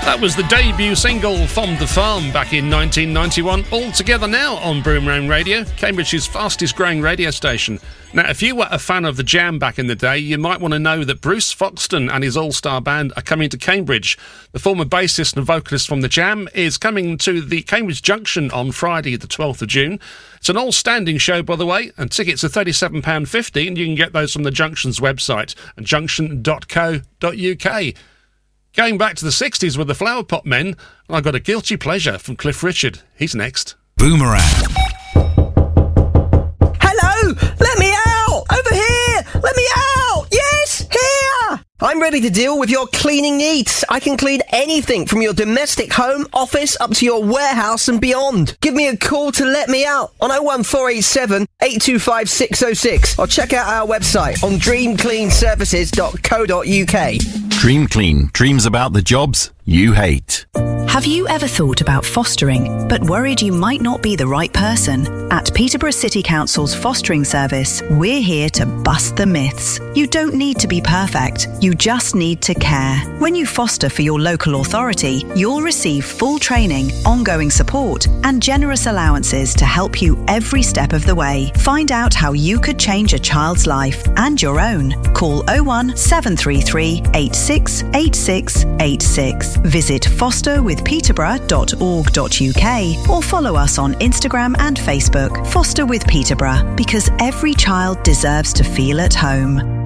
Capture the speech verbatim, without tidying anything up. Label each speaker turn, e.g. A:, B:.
A: That was the debut single from The Farm back in nineteen ninety-one. All together now on Boomerang Radio, Cambridge's fastest growing radio station. Now, if you were a fan of The Jam back in the day, you might want to know that Bruce Foxton and his all-star band are coming to Cambridge. The former bassist and vocalist from The Jam is coming to the Cambridge Junction on Friday, the twelfth of June. It's an all-standing show, by the way, and tickets are thirty-seven pounds fifty, and you can get those from the Junction's website at junction dot co dot uk. Going back to the sixties with the Flower Pot Men, I've got a guilty pleasure from Cliff Richard. He's next.
B: Boomerang.
C: Hello! Let me out! Over here! Let me out! Yes! Here! I'm ready to deal with your cleaning needs. I can clean anything from your domestic home, office, up to your warehouse and beyond. Give me a call to let me out on oh one four eight seven, eight two five, six oh six or check out our website on dream clean services dot co dot uk.
B: Dream Clean. Dreams about the jobs you hate.
D: Have you ever thought about fostering, but worried you might not be the right person? At Peterborough City Council's fostering service, we're here to bust the myths. You don't need to be perfect, you just need to care. When you foster for your local authority, you'll receive full training, ongoing support, and generous allowances to help you every step of the way. Find out how you could change a child's life and your own. Call oh one seven three three, eight six eight six eight six. Visit foster with peterborough dot org dot uk or follow us on Instagram and Facebook. Foster with Peterborough, because every child deserves to feel at home.